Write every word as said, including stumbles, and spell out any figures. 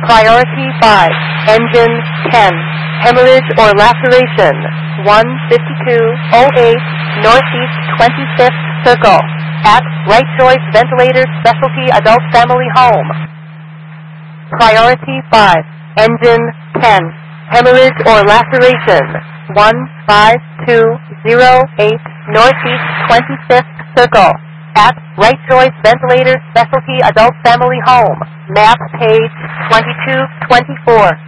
Priority five, engine ten, hemorrhage or laceration, one fifty-two oh eight, northeast twenty-fifth circle, at right choice ventilator specialty adult family home. Priority five, engine ten, hemorrhage or laceration, one five two oh eight, northeast twenty-fifth circle, at right choice ventilator specialty adult family home. Map page twenty-two twenty-four.